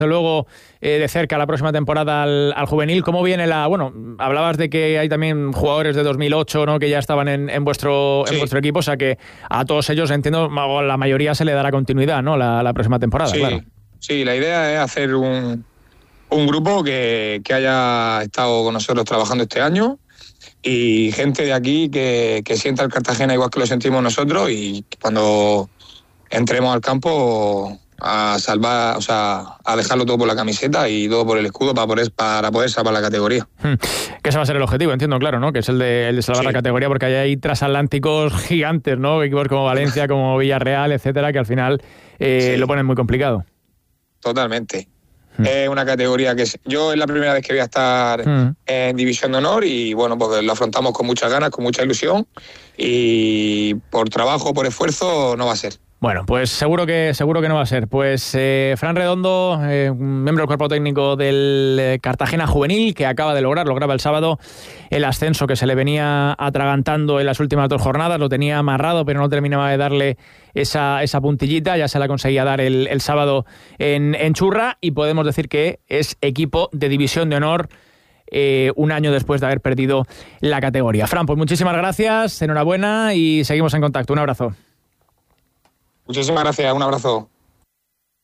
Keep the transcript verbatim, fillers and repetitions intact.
luego eh, de cerca la próxima temporada al, al juvenil. ¿Cómo viene la...? Bueno, hablabas de que hay también jugadores de dos mil ocho, ¿no?, que ya estaban en, en, vuestro, sí. en vuestro equipo, o sea que a todos ellos, entiendo, la mayoría se le dará continuidad, ¿no?, la, la próxima temporada. Sí, claro. Sí, la idea es hacer un, un grupo que, que haya estado con nosotros trabajando este año y gente de aquí que, que sienta el Cartagena igual que lo sentimos nosotros, y cuando entremos al campo a salvar, o sea, a dejarlo todo por la camiseta y todo por el escudo para poder, para poder salvar la categoría. Que ese va a ser el objetivo, entiendo, claro, ¿no? Que es el de, el de salvar sí. la categoría, porque hay ahí transatlánticos gigantes, ¿no? Equipos como Valencia, como Villarreal, etcétera, que al final eh, sí. lo ponen muy complicado. Totalmente. Mm. Es una categoría que yo es la primera vez que voy a estar mm. en División de Honor y bueno, pues lo afrontamos con muchas ganas, con mucha ilusión, y por trabajo, por esfuerzo, no va a ser. Bueno, pues seguro que seguro que no va a ser. Pues eh, Fran Redondo, eh, miembro del cuerpo técnico del eh, Cartagena Juvenil, que acaba de lograr, lograba el sábado el ascenso que se le venía atragantando en las últimas dos jornadas, lo tenía amarrado pero no terminaba de darle esa, esa puntillita, ya se la conseguía dar el, el sábado en, en Churra, y podemos decir que es equipo de División de Honor eh, un año después de haber perdido la categoría. Fran, pues muchísimas gracias, enhorabuena y seguimos en contacto. Un abrazo. Muchísimas gracias, un abrazo.